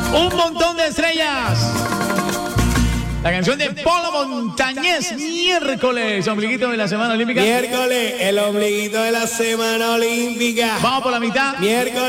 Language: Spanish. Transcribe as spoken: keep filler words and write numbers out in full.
Un montón de estrellas. La canción de Polo Montañés, miércoles, ombliguito de la semana olímpica. Miércoles, el ombliguito de la semana olímpica. Vamos por la mitad. Miércoles.